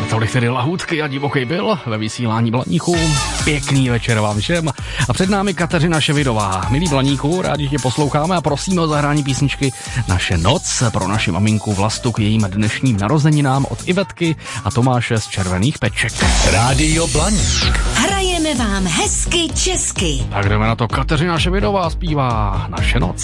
Tolik tedy lahůdky a divoký byl ve vysílání Blaníků. Pěkný večer vám všem. A před námi Kateřina Ševidová. Milí Blaníku, rádi tě posloucháme a prosíme o zahrání písničky Naše noc pro naši maminku Vlastu k jejím dnešním narozeninám od Ivetky a Tomáše z Červených Peček. Rádio Blaník. Hrajeme vám hezky česky. Tak jdeme na to. Kateřina Ševidová zpívá Naše noc.